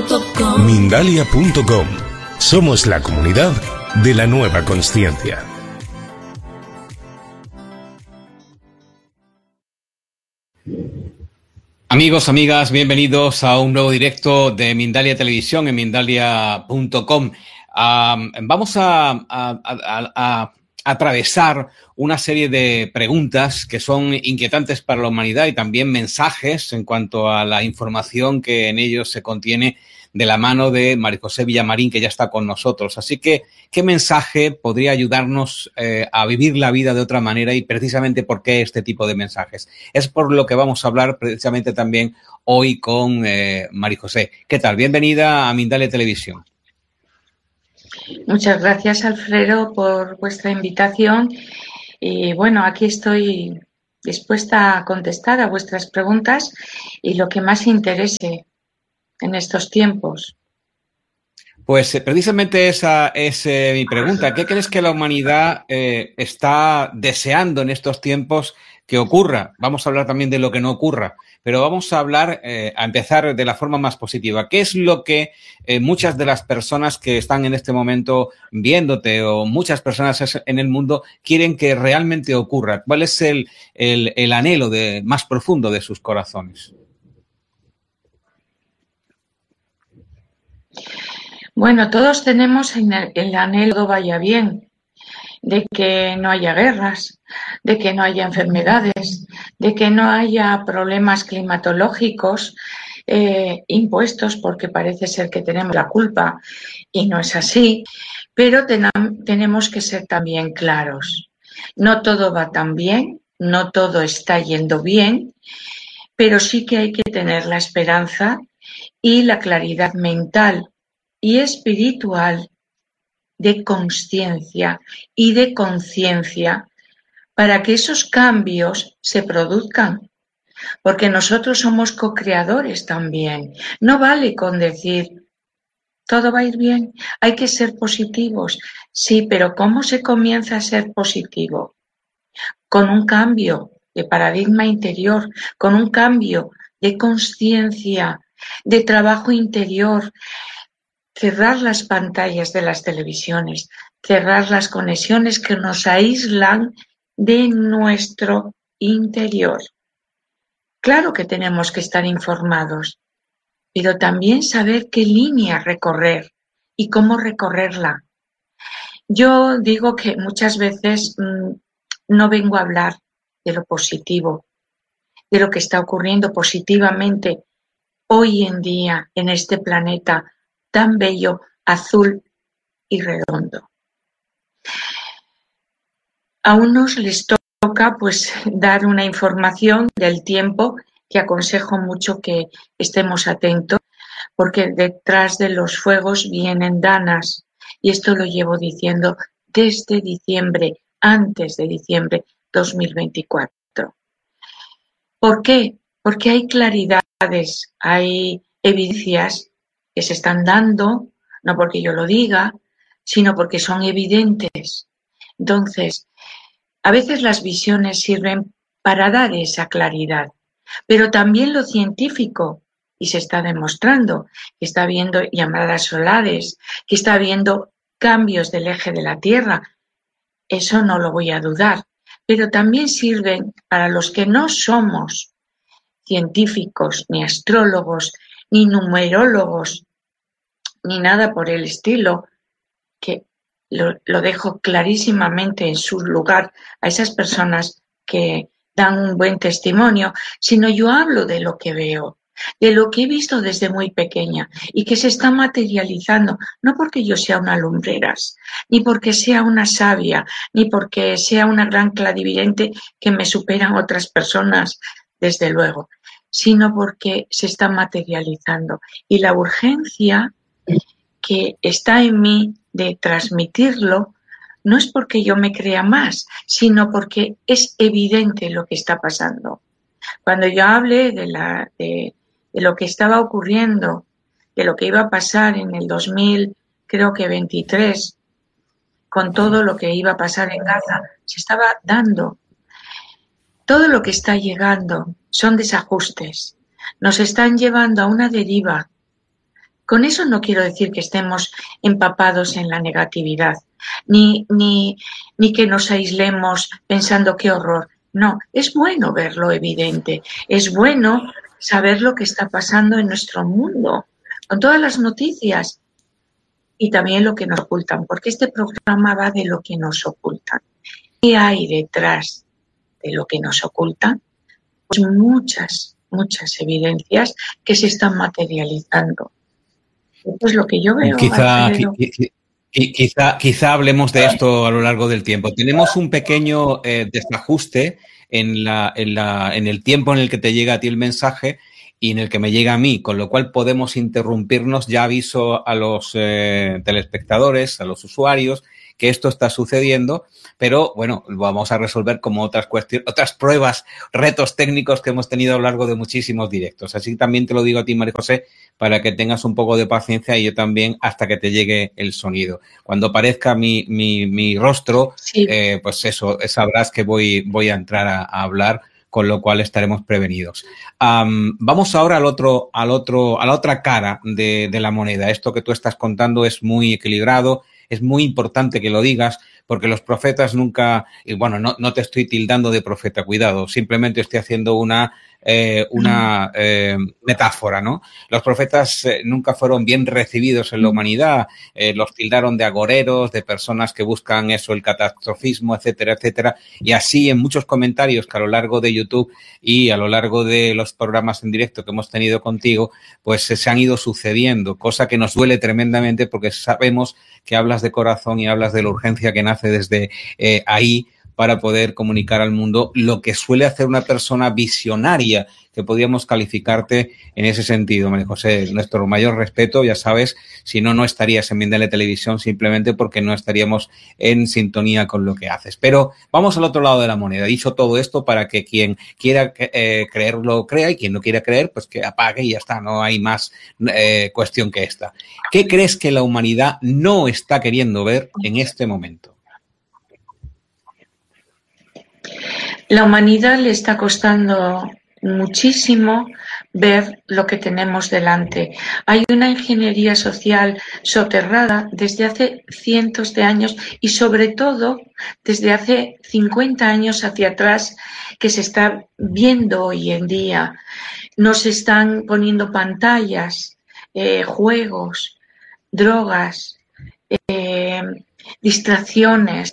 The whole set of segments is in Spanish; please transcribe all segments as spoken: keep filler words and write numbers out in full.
Mindalia punto com. Somos la comunidad de la nueva consciencia. Amigos, amigas, bienvenidos a un nuevo directo de Mindalia Televisión en Mindalia punto com. Um, vamos a, a, a, a atravesar una serie de preguntas que son inquietantes para la humanidad y también mensajes en cuanto a la información que en ellos se contiene de la mano de María José Villamarín, que ya está con nosotros. Así que, ¿qué mensaje podría ayudarnos eh, a vivir la vida de otra manera y precisamente por qué este tipo de mensajes? Es por lo que vamos a hablar precisamente también hoy con eh, María José. ¿Qué tal? Bienvenida a Mindalia Televisión. Muchas gracias, Alfredo, por vuestra invitación. Y bueno, aquí estoy dispuesta a contestar a vuestras preguntas y lo que más interese en estos tiempos. Pues eh, precisamente esa es eh, mi pregunta. ¿Qué crees que la humanidad eh, está deseando en estos tiempos que ocurra? Vamos a hablar también de lo que no ocurra, pero vamos a hablar, eh, a empezar de la forma más positiva. ¿Qué es lo que eh, muchas de las personas que están en este momento viéndote o muchas personas en el mundo quieren que realmente ocurra? ¿Cuál es el, el, el anhelo de, más profundo de sus corazones? Bueno, todos tenemos el, el anhelo de que todo vaya bien, de que no haya guerras, de que no haya enfermedades, de que no haya problemas climatológicos eh, impuestos, porque parece ser que tenemos la culpa y no es así, pero ten, tenemos que ser también claros. No todo va tan bien, no todo está yendo bien, pero sí que hay que tener la esperanza y la claridad mental y espiritual de consciencia y de conciencia para que esos cambios se produzcan, porque nosotros somos co-creadores también. No vale con decir todo va a ir bien, hay que ser positivos. Sí, pero ¿cómo se comienza a ser positivo? Con un cambio de paradigma interior, con un cambio de conciencia, de trabajo interior. Cerrar las pantallas de las televisiones, cerrar las conexiones que nos aíslan de nuestro interior. Claro que tenemos que estar informados, pero también saber qué línea recorrer y cómo recorrerla. Yo digo que muchas veces mmm, no vengo a hablar de lo positivo, de lo que está ocurriendo positivamente hoy en día en este planeta tan bello, azul y redondo. A unos les toca pues dar una información del tiempo que aconsejo mucho que estemos atentos, porque detrás de los fuegos vienen danas, y esto lo llevo diciendo desde diciembre, antes de diciembre dos mil veinticuatro. ¿Por qué? Porque hay claridades, hay evidencias que se están dando, no porque yo lo diga, sino porque son evidentes. Entonces, a veces las visiones sirven para dar esa claridad, pero también lo científico, y se está demostrando que está habiendo llamadas solares, que está habiendo cambios del eje de la Tierra, eso no lo voy a dudar, pero también sirven para los que no somos científicos, ni astrólogos, ni numerólogos, ni nada por el estilo, que lo, lo dejo clarísimamente en su lugar a esas personas que dan un buen testimonio, sino yo hablo de lo que veo, de lo que he visto desde muy pequeña y que se está materializando, no porque yo sea una lumbreras, ni porque sea una sabia, ni porque sea una gran clarividente que me superan otras personas, desde luego, sino porque se está materializando. Y la urgencia que está en mí de transmitirlo no es porque yo me crea más, sino porque es evidente lo que está pasando. Cuando yo hablé de, la, de, de lo que estaba ocurriendo, de lo que iba a pasar en el dos mil, creo que veintitrés, con todo lo que iba a pasar en Gaza, se estaba dando. Todo lo que está llegando son desajustes. Nos están llevando a una deriva Con eso no quiero decir que estemos empapados en la negatividad, ni, ni, ni que nos aislemos pensando qué horror. No, es bueno ver lo evidente, es bueno saber lo que está pasando en nuestro mundo, con todas las noticias y también lo que nos ocultan, porque este programa va de lo que nos ocultan. ¿Qué hay detrás de lo que nos ocultan? Pues muchas, muchas evidencias que se están materializando. Esto es lo que yo veo, Quizá, Alfredo. quizá, quizá hablemos de esto a lo largo del tiempo. Tenemos un pequeño eh, desajuste en, la, en, la, en el tiempo en el que te llega a ti el mensaje y en el que me llega a mí, con lo cual podemos interrumpirnos. Ya aviso a los eh, telespectadores, a los usuarios, que esto está sucediendo, pero bueno, lo vamos a resolver como otras cuestiones, otras pruebas, retos técnicos que hemos tenido a lo largo de muchísimos directos. Así también te lo digo a ti, María José, para que tengas un poco de paciencia y yo también hasta que te llegue el sonido. Cuando aparezca mi, mi, mi rostro, sí. eh, pues eso, sabrás que voy, voy a entrar a, a hablar, con lo cual estaremos prevenidos. Um, vamos ahora al otro, al otro, a la otra cara de, de la moneda. Esto que tú estás contando es muy equilibrado. Es muy importante que lo digas, porque los profetas nunca, y bueno, no, no te estoy tildando de profeta, cuidado, simplemente estoy haciendo una, eh, una eh, metáfora, ¿no? Los profetas eh, nunca fueron bien recibidos en la humanidad, eh, los tildaron de agoreros, de personas que buscan eso, el catastrofismo, etcétera, etcétera, y así en muchos comentarios que a lo largo de YouTube y a lo largo de los programas en directo que hemos tenido contigo, pues se han ido sucediendo, cosa que nos duele tremendamente porque sabemos que hablas de corazón y hablas de la urgencia que nace desde eh, ahí para poder comunicar al mundo lo que suele hacer una persona visionaria, que podríamos calificarte en ese sentido, María José. Nuestro mayor respeto, ya sabes, si no, no estarías en Mindalia Televisión simplemente porque no estaríamos en sintonía con lo que haces. Pero vamos al otro lado de la moneda. He dicho todo esto para que quien quiera eh, creerlo crea y quien no quiera creer, pues que apague y ya está. No hay más eh, cuestión que esta. ¿Qué crees que la humanidad no está queriendo ver en este momento? La humanidad le está costando muchísimo ver lo que tenemos delante. Hay una ingeniería social soterrada desde hace cientos de años y sobre todo desde hace cincuenta años hacia atrás que se está viendo hoy en día. Nos están poniendo pantallas, eh, juegos, drogas, eh, distracciones,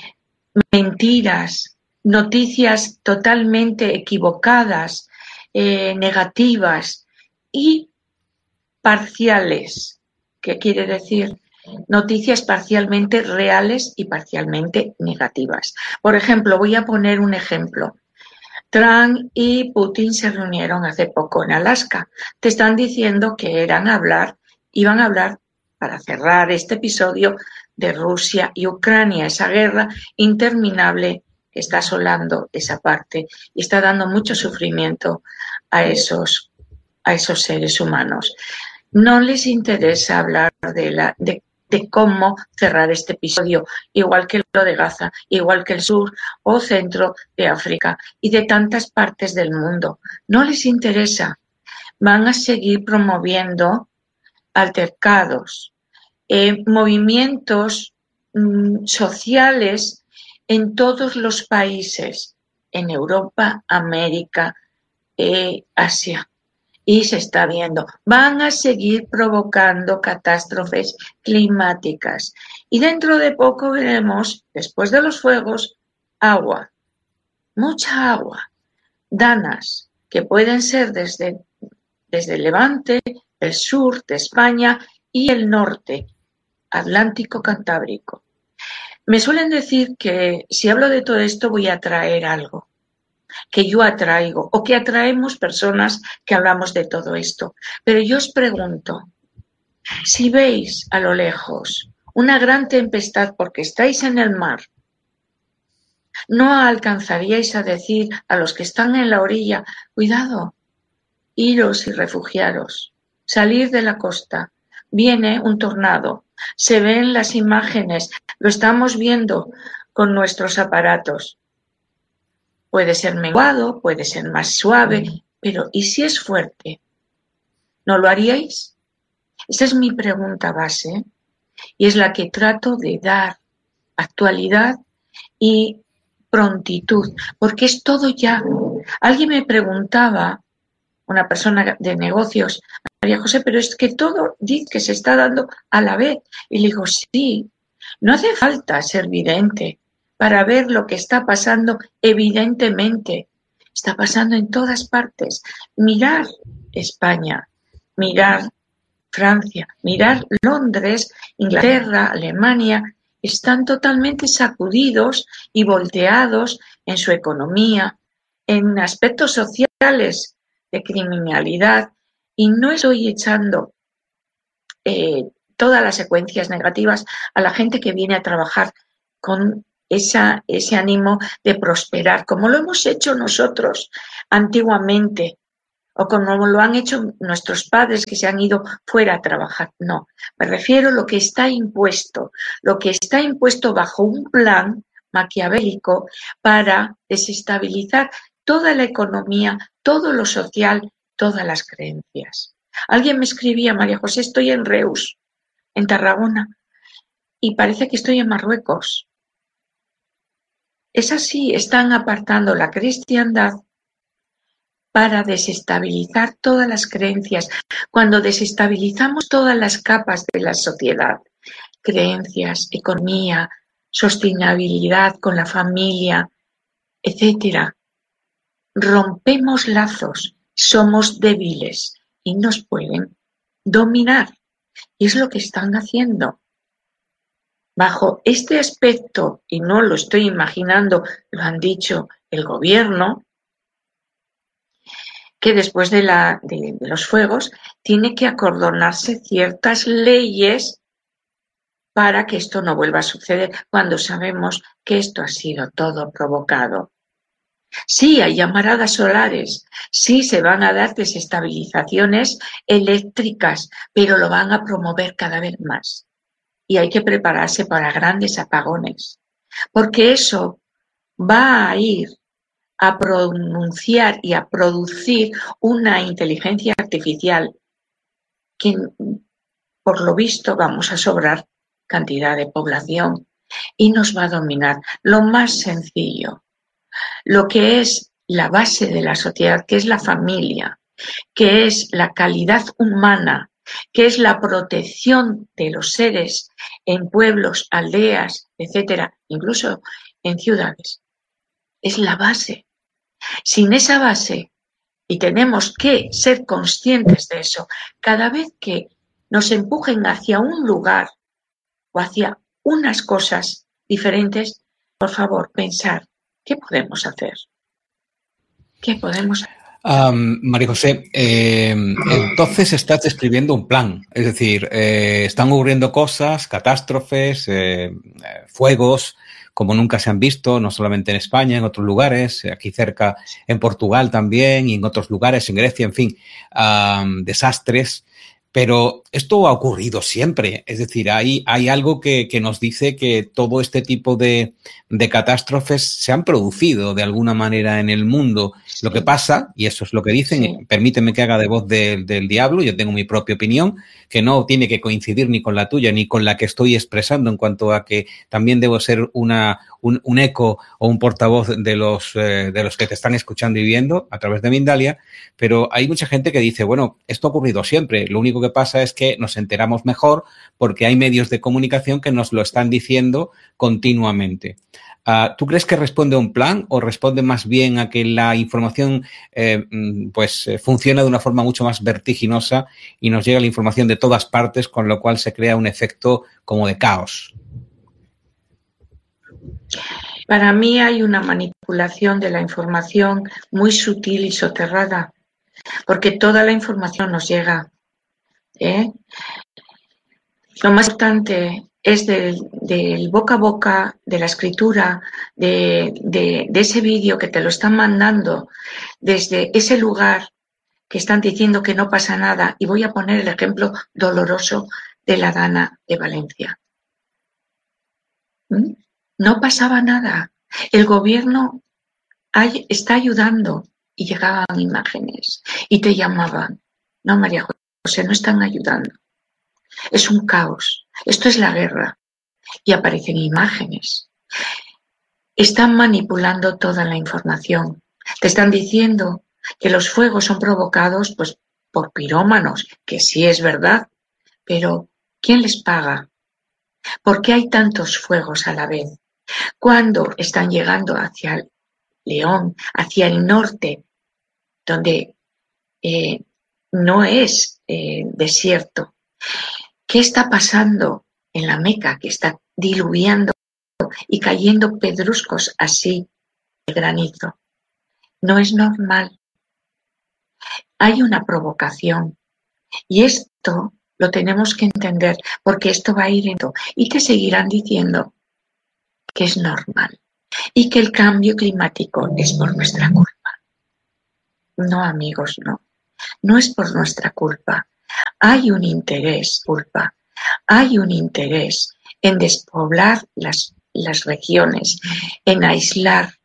mentiras, noticias totalmente equivocadas, eh, negativas y parciales. ¿Qué quiere decir? Noticias parcialmente reales y parcialmente negativas. Por ejemplo, voy a poner un ejemplo. Trump y Putin se reunieron hace poco en Alaska. Te están diciendo que eran a hablar, iban a hablar para cerrar este episodio de Rusia y Ucrania, esa guerra interminable que está asolando esa parte y está dando mucho sufrimiento a esos, a esos seres humanos. No les interesa hablar de, la, de, de cómo cerrar este episodio, igual que lo de Gaza, igual que el sur o centro de África y de tantas partes del mundo. No les interesa. Van a seguir promoviendo altercados, eh, movimientos mmm, sociales en todos los países, en Europa, América, eh, Asia. Y se está viendo. Van a seguir provocando catástrofes climáticas. Y dentro de poco veremos, después de los fuegos, agua. Mucha agua. Danas, que pueden ser desde, desde el Levante, el sur de España y el norte, Atlántico Cantábrico. Me suelen decir que si hablo de todo esto voy a traer algo, que yo atraigo o que atraemos personas que hablamos de todo esto. Pero yo os pregunto, si veis a lo lejos una gran tempestad porque estáis en el mar, ¿no alcanzaríais a decir a los que están en la orilla, cuidado, iros y refugiaros, salir de la costa, viene un tornado? Se ven las imágenes, lo estamos viendo con nuestros aparatos. Puede ser menguado, puede ser más suave, pero ¿y si es fuerte? ¿No lo haríais? Esa es mi pregunta base y es la que trato de dar actualidad y prontitud, porque es todo ya. Alguien me preguntaba, una persona de negocios, María José, pero es que todo dice que se está dando a la vez. Y le digo, sí, no hace falta ser vidente para ver lo que está pasando evidentemente. Está pasando en todas partes. Mirar España, mirar Francia, mirar Londres, Inglaterra, Alemania, están totalmente sacudidos y volteados en su economía, en aspectos sociales de criminalidad, y no estoy echando eh, todas las secuencias negativas a la gente que viene a trabajar con esa, ese ánimo de prosperar, como lo hemos hecho nosotros antiguamente, o como lo han hecho nuestros padres que se han ido fuera a trabajar. No, me refiero a lo que está impuesto, lo que está impuesto bajo un plan maquiavélico para desestabilizar toda la economía, todo lo social, todas las creencias. Alguien me escribía, María José, estoy en Reus, en Tarragona, y parece que estoy en Marruecos. Es así, están apartando la cristiandad para desestabilizar todas las creencias. Cuando desestabilizamos todas las capas de la sociedad, creencias, economía, sostenibilidad con la familia, etcétera, rompemos lazos, somos débiles y nos pueden dominar. Y es lo que están haciendo. Bajo este aspecto, y no lo estoy imaginando, lo han dicho el gobierno, que después de, la, de, de los fuegos tiene que acordonarse ciertas leyes para que esto no vuelva a suceder, cuando sabemos que esto ha sido todo provocado. Sí, hay llamaradas solares, sí se van a dar desestabilizaciones eléctricas, pero lo van a promover cada vez más. Y hay que prepararse para grandes apagones, porque eso va a ir a pronunciar y a producir una inteligencia artificial que, por lo visto, vamos a sobrar cantidad de población y nos va a dominar. Lo más sencillo, lo que es la base de la sociedad, que es la familia, que es la calidad humana, que es la protección de los seres en pueblos, aldeas, etcétera, incluso en ciudades. Es la base. Sin esa base, y tenemos que ser conscientes de eso, cada vez que nos empujen hacia un lugar o hacia unas cosas diferentes, por favor, pensar, ¿qué podemos hacer? ¿Qué podemos hacer? Um, María José, eh, entonces estás describiendo un plan, es decir, eh, están ocurriendo cosas, catástrofes, eh, fuegos, como nunca se han visto, no solamente en España, en otros lugares, aquí cerca en Portugal también y en otros lugares, en Grecia, en fin, um, desastres. Pero esto ha ocurrido siempre, es decir, hay, hay algo que, que nos dice que todo este tipo de, de catástrofes se han producido de alguna manera en el mundo. Sí. Lo que pasa, y eso es lo que dicen, sí. Permíteme que haga de voz de, del diablo, yo tengo mi propia opinión, que no tiene que coincidir ni con la tuya ni con la que estoy expresando en cuanto a que también debo ser una, un, un eco o un portavoz de los, eh, de los que te están escuchando y viendo a través de Mindalia, pero hay mucha gente que dice, bueno, esto ha ocurrido siempre, lo único que pasa es que nos enteramos mejor porque hay medios de comunicación que nos lo están diciendo continuamente. Uh, ¿Tú crees que responde a un plan o responde más bien a que la información eh, pues eh, funciona de una forma mucho más vertiginosa y nos llega la información de todas partes, con lo cual se crea un efecto como de caos? Para mí hay una manipulación de la información muy sutil y soterrada, porque toda la información nos llega. ¿eh? Lo más importante es del, del boca a boca, de la escritura, de, de, de ese vídeo que te lo están mandando desde ese lugar que están diciendo que no pasa nada. Y voy a poner el ejemplo doloroso de la Dana de Valencia. ¿Mm? No pasaba nada. El gobierno hay, está ayudando y llegaban imágenes y te llamaban. No, María José, no están ayudando. Es un caos. Esto es la guerra. Y aparecen imágenes. Están manipulando toda la información. Te están diciendo que los fuegos son provocados pues, por pirómanos, que sí es verdad, pero ¿quién les paga? ¿Por qué hay tantos fuegos a la vez? Cuando están llegando hacia el León, hacia el norte, donde eh, no es eh, desierto, ¿qué está pasando en la Meca, que está diluviando y cayendo pedruscos así de granizo? No es normal. Hay una provocación y esto lo tenemos que entender porque esto va a ir lento y te seguirán diciendo que es normal y que el cambio climático es por nuestra culpa. No, amigos, no. No es por nuestra culpa. Hay un interés, culpa. Hay un interés en despoblar las, las regiones, en aislar